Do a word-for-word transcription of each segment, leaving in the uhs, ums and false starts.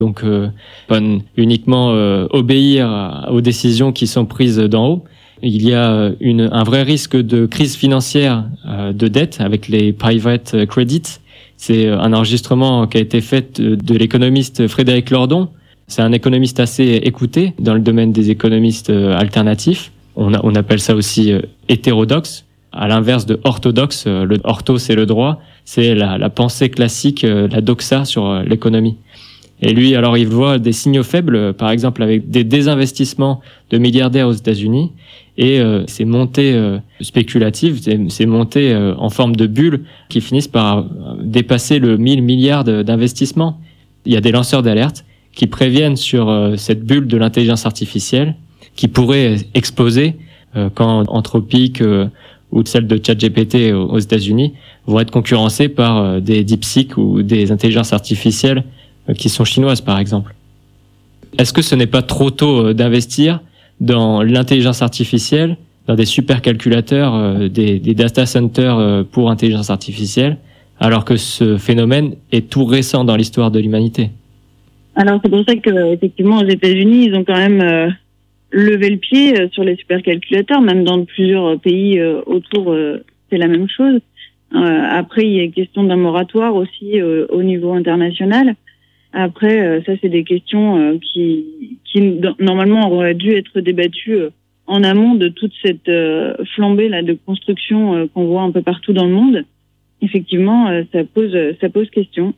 Donc, euh, pas uniquement euh, obéir aux décisions qui sont prises d'en haut. Il y a une, un vrai risque de crise financière euh, de dette avec les private credits. C'est un enregistrement qui a été fait de, de l'économiste Frédéric Lordon. C'est un économiste assez écouté dans le domaine des économistes alternatifs. On, a, on appelle ça aussi euh, hétérodoxe, à l'inverse de orthodoxe. Le ortho, c'est le droit, c'est la, la pensée classique, euh, la doxa sur euh, l'économie. Et lui, alors, il voit des signaux faibles, par exemple avec des désinvestissements de milliardaires aux États-Unis et euh, ces montées euh, spéculatives, ces, ces montées euh, en forme de bulles qui finissent par dépasser le mille milliards d'investissements. Il y a des lanceurs d'alerte qui préviennent sur euh, cette bulle de l'intelligence artificielle qui pourrait exploser euh, quand Anthropic euh, ou celle de ChatGPT aux États-Unis vont être concurrencées par euh, des DeepSeek ou des intelligences artificielles qui sont chinoises, par exemple. Est-ce que ce n'est pas trop tôt d'investir dans l'intelligence artificielle, dans des supercalculateurs, euh, des, des data centers euh, pour intelligence artificielle, alors que ce phénomène est tout récent dans l'histoire de l'humanité? Alors, c'est pour ça que, effectivement, aux États-Unis, ils ont quand même euh, levé le pied euh, sur les supercalculateurs, même dans plusieurs pays euh, autour, euh, c'est la même chose. Euh, après, il y a question d'un moratoire aussi euh, au niveau international. Après, euh, ça, c'est des questions euh, qui, qui, normalement, auraient dû être débattues euh, en amont de toute cette euh, flambée là de construction euh, qu'on voit un peu partout dans le monde. Effectivement, euh, ça pose, ça pose question.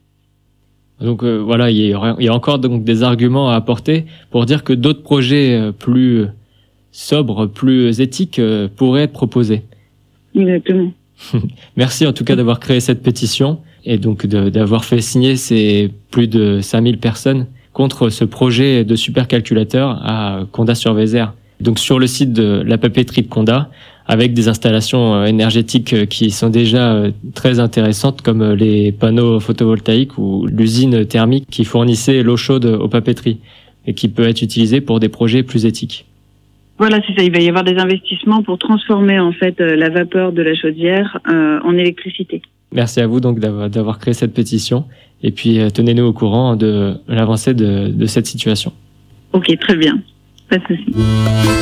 Donc euh, voilà, il y, a, il y a encore donc des arguments à apporter pour dire que d'autres projets euh, plus sobres, plus éthiques euh, pourraient être proposés. Exactement. Merci en tout cas d'avoir créé cette pétition et donc de, d'avoir fait signer ces plus de cinq mille personnes contre ce projet de supercalculateur à Condat-sur-Vézère. Donc sur le site de la papeterie de Condat, avec des installations énergétiques qui sont déjà très intéressantes comme les panneaux photovoltaïques ou l'usine thermique qui fournissait l'eau chaude aux papeteries et qui peut être utilisée pour des projets plus éthiques. Voilà, c'est ça. Il va y avoir des investissements pour transformer en fait la vapeur de la chaudière euh, en électricité. Merci à vous donc d'avoir, d'avoir créé cette pétition et puis tenez-nous au courant de l'avancée de, de cette situation. Ok, très bien. Pas de souci.